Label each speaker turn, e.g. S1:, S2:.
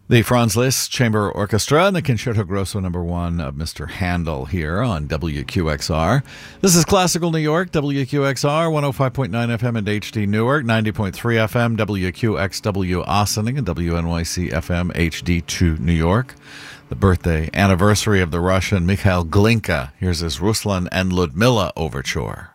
S1: The Franz Liszt Chamber Orchestra and the Concerto Grosso No. 1 of Mr. Handel here on WQXR. This is Classical New York, WQXR, 105.9 FM and HD Newark, 90.3 FM, WQXW Ossining, and WNYC FM HD2 New York. The birthday anniversary of the Russian Mikhail Glinka. Here's his Ruslan and Ludmilla Overture.